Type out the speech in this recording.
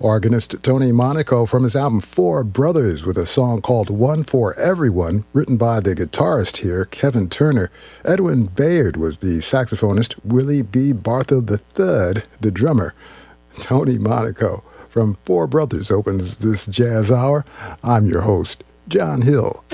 Organist Tony Monaco from his album Four Brothers with a song called One for Everyone, written by the guitarist here, Kevin Turner. Edwin Bayard was the saxophonist, Willie B. Bartha III, the drummer. Tony Monaco from Four Brothers opens this jazz hour. I'm your host, John Hill.